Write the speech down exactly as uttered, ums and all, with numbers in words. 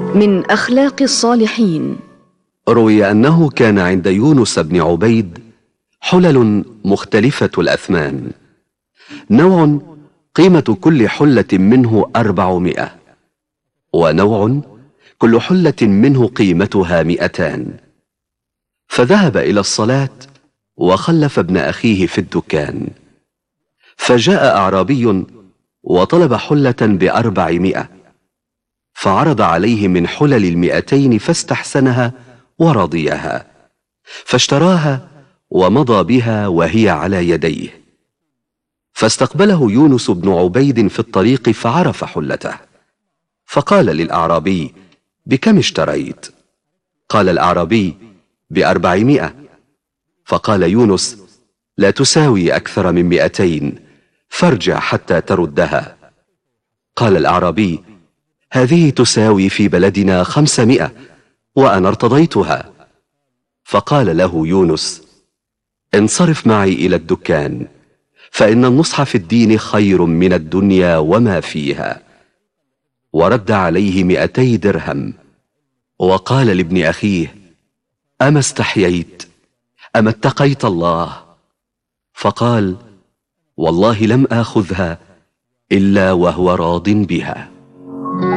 من أخلاق الصالحين. روي أنه كان عند يونس بن عبيد حلل مختلفة الأثمان، نوع قيمة كل حلة منه أربعمائة، ونوع كل حلة منه قيمتها مئتان. فذهب إلى الصلاة وخلف ابن أخيه في الدكان، فجاء أعرابي وطلب حلة بأربعمائة، فعرض عليه من حلل المئتين فاستحسنها ورضيها، فاشتراها ومضى بها وهي على يديه. فاستقبله يونس بن عبيد في الطريق فعرف حلته، فقال للأعرابي: بكم اشتريت؟ قال الأعرابي: بأربعمائة. فقال يونس: لا تساوي أكثر من مئتين، فارجع حتى تردها. قال الأعرابي: هذه تساوي في بلدنا خمسمائة، وأنا ارتضيتها. فقال له يونس: انصرف معي إلى الدكان، فإن النصح في الدين خير من الدنيا وما فيها. ورد عليه مئتي درهم، وقال لابن أخيه: أما استحييت؟ أما اتقيت الله؟ فقال: والله لم آخذها إلا وهو راض بها.